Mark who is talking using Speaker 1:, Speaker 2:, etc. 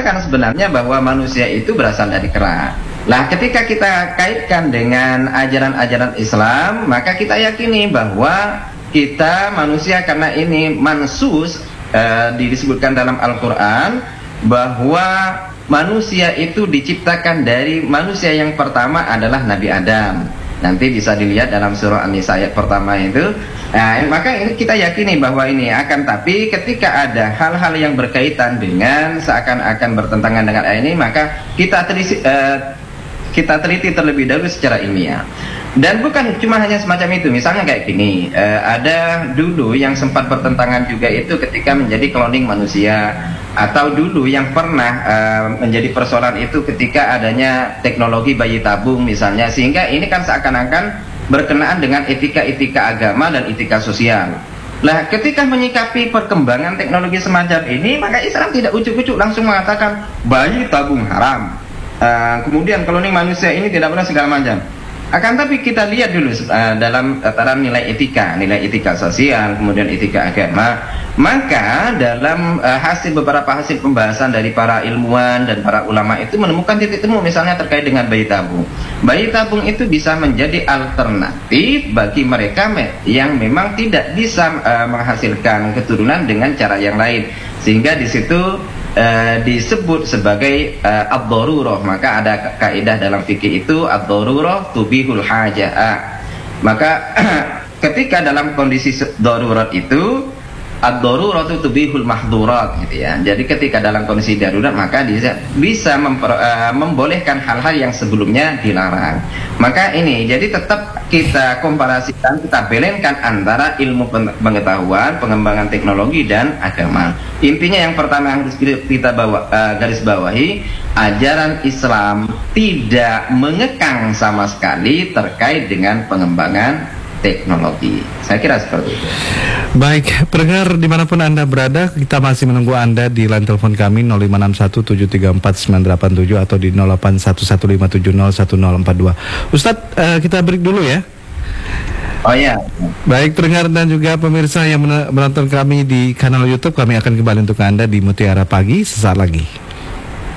Speaker 1: mengatakan sebenarnya bahwa manusia itu berasal dari kera. Lah ketika kita kaitkan dengan ajaran-ajaran Islam, maka kita yakini bahwa kita manusia karena ini mansus disebutkan dalam Al-Quran bahwa manusia itu diciptakan dari manusia yang pertama adalah Nabi Adam. Nanti bisa dilihat dalam surah An-Nisa ayat pertama itu. Maka ini kita yakini bahwa ini akan, tapi ketika ada hal-hal yang berkaitan dengan seakan-akan bertentangan dengan ayat ini, maka kita teliti terlebih dahulu secara ilmiah. Dan bukan cuma hanya semacam itu. Misalnya kayak gini, ada dulu yang sempat bertentangan juga itu ketika menjadi cloning manusia, atau dulu yang pernah menjadi persoalan itu ketika adanya teknologi bayi tabung misalnya, sehingga ini kan seakan-akan berkenaan dengan etika-etika agama dan etika sosial. Nah, ketika menyikapi perkembangan teknologi semacam ini, maka Islam tidak ujuk-ujuk langsung mengatakan bayi tabung haram, kemudian cloning manusia ini tidak boleh segala macam. Akan tapi kita lihat dulu dalam tataran nilai etika sosial, kemudian etika agama. Maka dalam beberapa hasil pembahasan dari para ilmuwan dan para ulama itu menemukan titik temu misalnya terkait dengan bayi tabung. Bayi tabung itu bisa menjadi alternatif bagi mereka yang memang tidak bisa menghasilkan keturunan dengan cara yang lain, sehingga di situ disebut sebagai ad-darurah. Maka ada kaidah dalam fikih itu ad-darurah tubihul hajah. Maka ketika dalam kondisi darurat itu ad-darurat tubihul mahdurat gitu ya. Jadi ketika dalam kondisi darurat maka dia bisa membolehkan hal-hal yang sebelumnya dilarang. Maka ini jadi tetap kita komparasikan, kita belenkan antara ilmu pengetahuan, pengembangan teknologi dan agama. Intinya yang pertama yang harus kita garis bawahi, ajaran Islam tidak mengekang sama sekali terkait dengan pengembangan teknologi. Saya kira seperti itu.
Speaker 2: Baik, pendengar dimanapun Anda berada, kita masih menunggu Anda di line telepon kami 0561734987 atau di 081157011042. Ustadz, kita break dulu ya.
Speaker 1: Oh ya.
Speaker 2: Baik pendengar dan juga pemirsa yang menonton kami di kanal YouTube, kami akan kembali untuk Anda di Mutiara Pagi sesaat lagi.